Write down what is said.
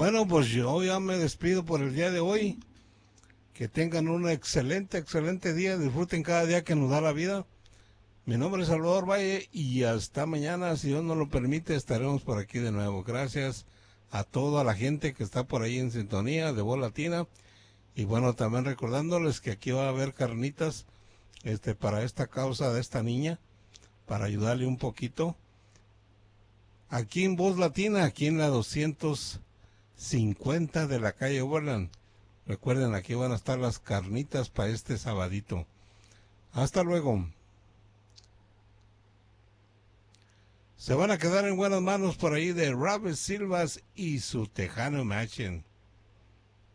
Bueno, pues yo ya me despido por el día de hoy. Que tengan un excelente, excelente día. Disfruten cada día que nos da la vida. Mi nombre es Salvador Valle y hasta mañana, si Dios nos lo permite, estaremos por aquí de nuevo. Gracias a toda la gente que está por ahí en sintonía de Voz Latina. Y bueno, también recordándoles que aquí va a haber carnitas para esta causa de esta niña, para ayudarle un poquito. Aquí en Voz Latina, aquí en la 250 de la calle Overland. Recuerden, aquí van a estar las carnitas para este sabadito. Hasta luego. Se van a quedar en buenas manos por ahí de Robert Silvas y su Tejano Machine.